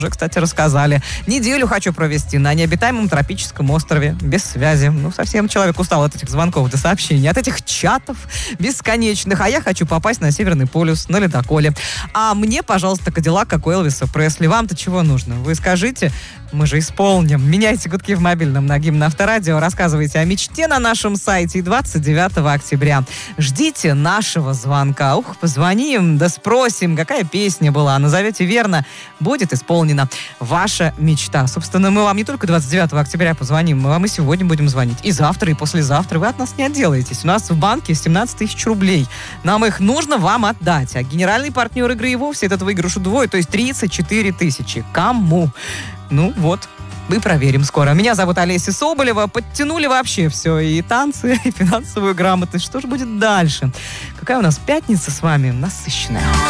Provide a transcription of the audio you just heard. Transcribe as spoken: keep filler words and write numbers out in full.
Уже, кстати, рассказали. Неделю хочу провести на необитаемом тропическом острове, без связи. Ну, совсем человек устал от этих звонков до сообщений, от этих чатов бесконечных. А я хочу попасть на Северный полюс, на ледоколе. А мне, пожалуйста, Кадиллак, как у Элвиса Пресли. Вам-то чего нужно? Вы скажите, мы же исполним. Меняйте гудки в мобильном на гимн Авторадио. Рассказывайте о мечте на нашем сайте. И двадцать девятого октября ждите нашего звонка. Ух, позвоним, да спросим, какая песня была. Назовете верно, будет исполнена ваша мечта. Собственно, мы вам не только двадцать девятого октября позвоним, мы вам и сегодня будем звонить. И завтра, и послезавтра. Вы от нас не отделаетесь. У нас в банке семнадцать тысяч рублей. Нам их нужно вам отдать. А генеральный партнер игры и вовсе этот выигрыш удвоит, то есть тридцать четыре тысячи. Кому? Ну вот, мы проверим скоро. Меня зовут Олеся Соболева. Подтянули вообще все. И танцы, и финансовую грамотность. Что же будет дальше? Какая у нас пятница с вами насыщенная.